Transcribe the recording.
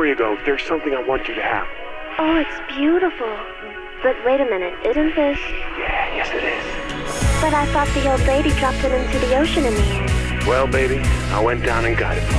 you go. There's something I want you to have. Oh, it's beautiful. But wait a minute, isn't this... Yeah, yes it is. But I thought the old lady dropped it into the ocean in the end. Well, baby, I went down and got it for